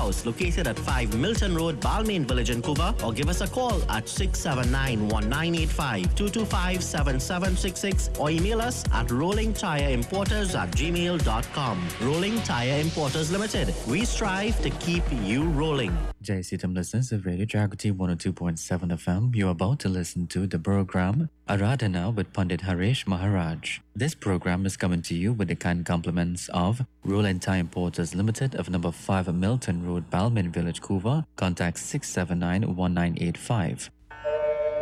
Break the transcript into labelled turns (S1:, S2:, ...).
S1: warehouse located at 5 Milton Road, Balmain Village in Cuba, or give us a call at 679-1985, 225-7766, or email us at rollingtireimporters@gmail.com. Rolling Tire Importers Limited. We strive to keep you rolling.
S2: Jai Sitam listeners of Radio Jagrati 102.7 FM, you're about to listen to the program Aradhana with Pandit Harish Maharaj. This program is coming to you with the kind compliments of Roland Tire Importers Limited of number 5 Milton Road, Balmain Village, Cuba. Contact 679-1985.